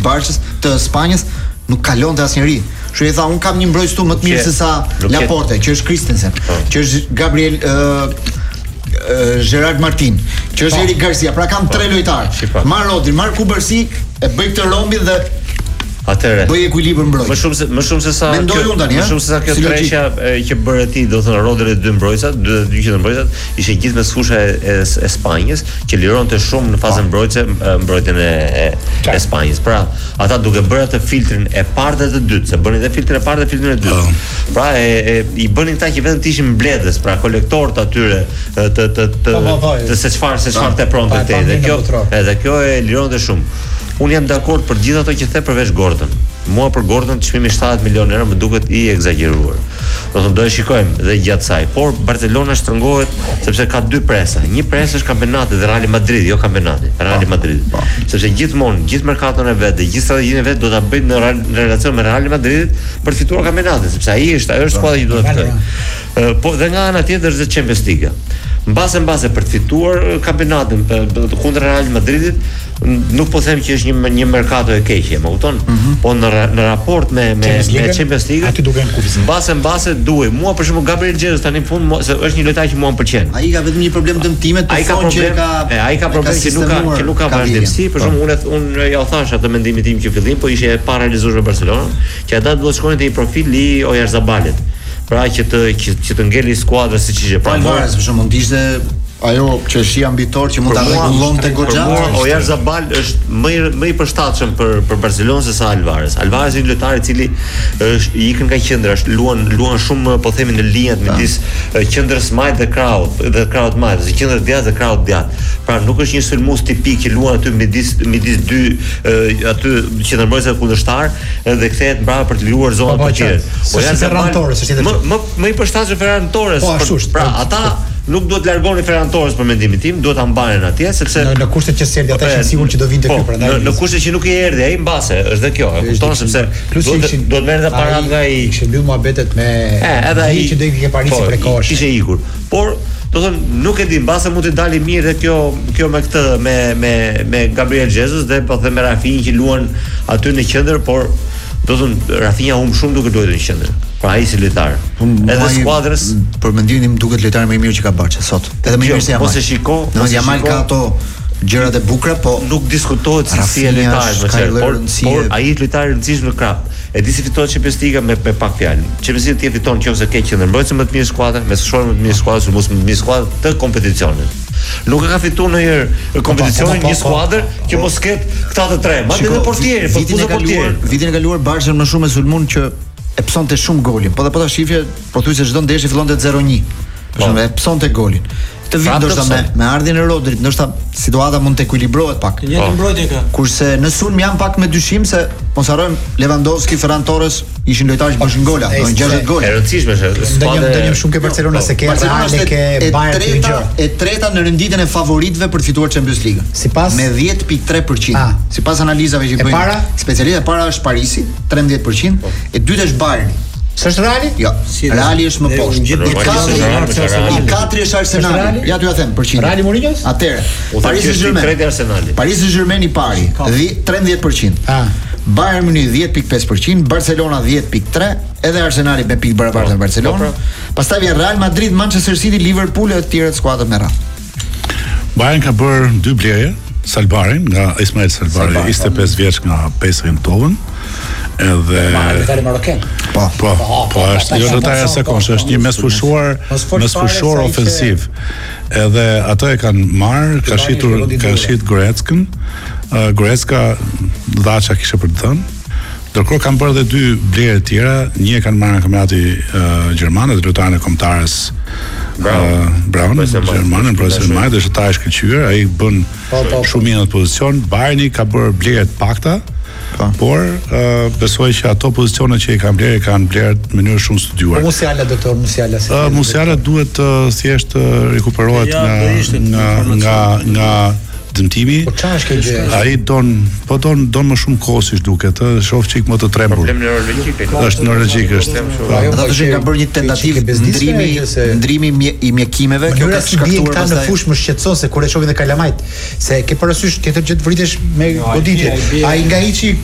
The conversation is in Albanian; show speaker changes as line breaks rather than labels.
Barçës, të Spanjës, nuk kalonte asnjëri. Kështu i tha, un kam një mbrojtës këtu më të mirë se sa Laporte, që është Christensen, që është Gabriel Gerard Martin, që është Eric Garcia, pra kam 3 lojtarë. Marr Rodri, marr Kubersi, e bëj këtë rombin dhe
atëre
bëj ekuilibër mbrojtje.
Më shumë se sa kjo treshja që bëre ti, do të thonë Rodri dhe dy qendër mbrojtësat, ishte gjithë me sfusha e Spanjës, që lironte shumë në fazën mbrojtjen e Spanjës. Pra, ata duke bërë atë filtrin e parë dhe të dytë, se bënin edhe filtrin e parë dhe filtrin e dytë. Pra, i bënin këta që vetëm të ishin mbledhës, pra kolektorët atyre të se çfarë tepronte te. Dhe kjo e lironte shumë. Unë jam dakord për gjithë ato që the përveç Gordon. Mua për Gordon çmimi 70 milionë euro më duket i egzageruar. Do të thonë do e shikojmë dhe gjatë saj, por Barcelona shtrëngohet sepse ka dy presa. Një presë është kampionati dhe Real Madrid, jo kampionati, Real Madrid. Sepse gjithë merkaton e vet, gjithë strategjinë e vet do ta bëjnë në relacion me Real Madridit për të fituar kampionatin, sepse ajo është skuadra që duhet të fitojë. Po dhe nga ana tjetër është Champions League. Mbase për të fituar kampionatin kundër Real Madridit, nuk po them që është një merkato e keqe, më kupton? Po në raport me Champions League,
aty duken kufizim.
Mbase duhet. Mua për shembull Gabriel Jesus tani në fund se është një lojtar që mua më pëlqen.
Ai ka vetëm një problem dëmtimet,
ai ka problem që nuk ka vazhdimsi, për shembull unë ja u thash atë mendimin tim që fillim, po ishte pa realizuar me Barcelona, që ata duhet shkojnë te një profil i Oyarzabalit. Pra që të ngeli skuadra siç ishte.
Pra Alvarez për shembull ishte ajo që është i ambitor që mund ta rregullonte goxha.
Oyarzabal është më i përshtatshëm për Barcelonën se sa Alvarez. Alvarez është një lojtar i cili është i ikën nga qendra, luan shumë po themi në linjat midis qendrës majt dhe kraut majt, ose qendrës djathtë dhe kraut djathtë. Pra nuk është një sulmues tipik që luan aty midis dy aty qendrëmbrojtësve kundërshtar dhe kthehet mbrapa për të liruar zonën portiere.
Oyarzabal
më i përshtatshëm Ferran Torres. Pra ata nuk duhet largoni Ferran Torres për mendimin tim, duhet ta mbanin atje sepse
në kushtet që s'erdhi ata ishin sigurt që do vinte këtu prandaj.
Në kushtet që nuk i erdhi ai mbase, është dhe kjo, e kupton sepse duhet merrte para nga ai
ishte mbyll muhabetet me
edhe ai
që do i ke Parisi prekosh.
Ishte ikur. Por do të thonë nuk e di, mbase mund të dalë mirë dhe kjo me këtë me Gabriel Jesus dhe po them me Rafinha që luan aty në qendër, por do të thonë Rafinha shumë duke luajtur në qendër. Pra ai si lojtar. Edhe skuadrës
për mendimin tim duket lojtari më i mirë që ka Barça sot. Edhe më i mirë se Yamal.
Po se shiko,
Yamal ka ato gjërat e bukura, po
nuk diskutohet se si e lojtar, por ai është lojtar i rëndësishëm në krap. E di si fitohet Champions League me pak fjalë. Champions League ti fiton nëse ke qendërmbrojtës më të mirë skuadër, me shorë më të mirë skuadër, ose më të mirë skuadër të kompeticionit. Nuk e ka fituar ndonjëherë kompeticionin një skuadër që mos ketë këta të tre. Madje në portier, po
vitin e kaluar Barça më shumë me sulmon që e psonte shumë golin. Po ta shifje, po thuaj se çdo ndeshje fillonte 0-1. Për shembull, e psonte golin. Këtë vit ndoshta me ardhin e Rodrit, ndoshta situata mund të ekuilibrohet pak.
Një mbrojtje ka.
Kurse në sulm jam pak me dyshim se mos harrojmë Lewandowski, Ferran Torres ishin lojtarë që bëshin gola, do 60 gola.
E rëndësishme është
skuadra. Ndonjë shumë ke Barcelona se ke Real, ke Bayern.
E treta në renditjen e favoritëve për të fituar Champions League.
Sipas
me 10.3%. Sipas analizave që bëjnë specialistët, e para është Parisi, 13%, e dytë është Bayern.
S'është Reali?
Jo, Reali është më poshtë. I katri është Arsenali. Ja t'ju them përqind.
Reali Mourinho's?
Atëre. Paris Saint-Germain i pari, 13%. Bayern Munich 10.5%, Barcelona 10.3%, edhe Arsenali me pikë barabartë me Barcelona. Pastaj vjen Real Madrid, Manchester City, Liverpool e të tjerët skuadrat me radhë.
Bayern ka bërë 2 blerje, Salbarin nga Ismail Salbari, 25 vjeç nga PSV Eindhoven. Edhe po është jo lojtar zakonisht, është një mesfushor ofensiv. Edhe ato e kanë marrë, ka shit Goretzka dhaça kishte për të thënë. Ndërkohë kanë bërë edhe 2 blerje tjera, një e kanë marrë në kampionatin gjerman, dhe lojtarin e kombëtarës Brown, Gjermanën, profesor Majt, është lojtar i shkëlqyer, ai bën shumë mirë në pozicion. Bayerni ka bërë blerje të pakta, por besoj që ato pozicione që i kanë blerë në mënyrë shumë studiuar.
Po Musiala, doktor Musiala.
Musiala duhet thjesht rikuperohet nga dëmtimi.
Po çfarë është kjo gjë?
Ai don më shumë kohë siç duket, shoh çik më të trembur.
Problem neurologjik.
Është neurologjik është.
Ata thoshin ka bërë një tentativë ndrimi i mjekimeve, kjo ka shkaktuar
pastaj. Në fushë më shqetëson se kur e shohin dhe kalamajt, se ke parasysh tjetër gjë të vritesh me goditje. Ai nga hiçi